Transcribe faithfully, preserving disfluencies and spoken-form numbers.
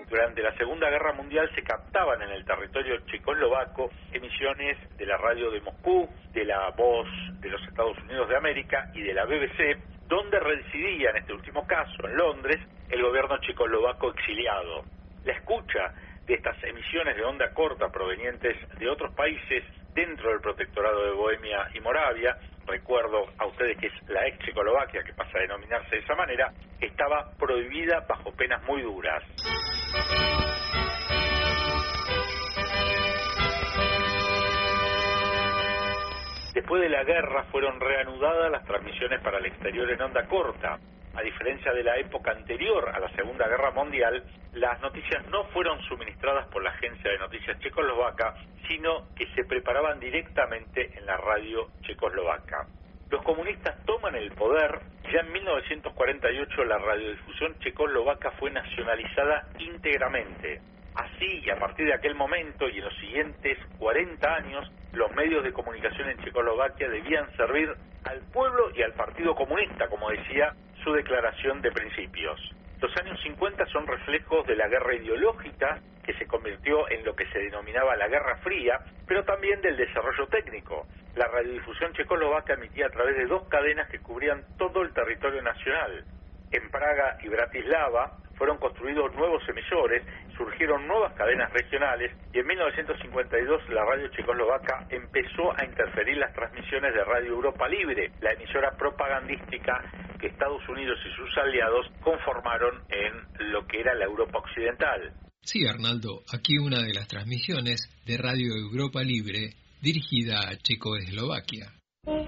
Durante la Segunda Guerra Mundial se captaban en el territorio checoslovaco emisiones de la radio de Moscú, de la Voz de los Estados Unidos de América y de la B B C, donde residía en este último caso, en Londres, el gobierno checoslovaco exiliado. La escucha de estas emisiones de onda corta provenientes de otros países dentro del protectorado de Bohemia y Moravia, recuerdo a ustedes que es la ex Checoslovaquia, que pasa a denominarse de esa manera, estaba prohibida bajo penas muy duras. Después de la guerra fueron reanudadas las transmisiones para el exterior en onda corta. A diferencia de la época anterior a la Segunda Guerra Mundial, las noticias no fueron suministradas por la agencia de noticias checoslovaca, sino que se preparaban directamente en la radio checoslovaca. Los comunistas toman el poder y ya en mil novecientos cuarenta y ocho la radiodifusión checoslovaca fue nacionalizada íntegramente. Así, y a partir de aquel momento y en los siguientes cuarenta años, los medios de comunicación en Checoslovaquia debían servir al pueblo y al Partido Comunista, como decía su declaración de principios. Los años cincuenta son reflejos de la guerra ideológica que se convirtió en lo que se denominaba la Guerra Fría, pero también del desarrollo técnico. La radiodifusión checoslovaca emitía a través de dos cadenas que cubrían todo el territorio nacional. En Praga y Bratislava fueron construidos nuevos emisores, surgieron nuevas cadenas regionales y en mil novecientos cincuenta y dos la radio checoslovaca empezó a interferir las transmisiones de Radio Europa Libre, la emisora propagandística que Estados Unidos y sus aliados conformaron en lo que era la Europa Occidental. Sí, Arnaldo, aquí una de las transmisiones de Radio Europa Libre dirigida a Checoslovaquia.